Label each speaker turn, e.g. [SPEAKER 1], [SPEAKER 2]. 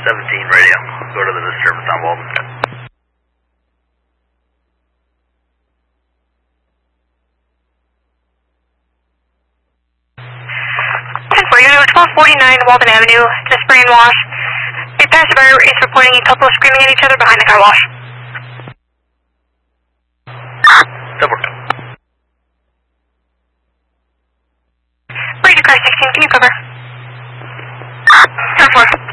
[SPEAKER 1] 17 radio. Go to the disturbance on Walden.
[SPEAKER 2] 1249 Walden Avenue, just brainwash. A passerby is reporting a couple screaming at each other behind the car wash.
[SPEAKER 1] Over.
[SPEAKER 2] Ranger car 16, can you cover? 10-4.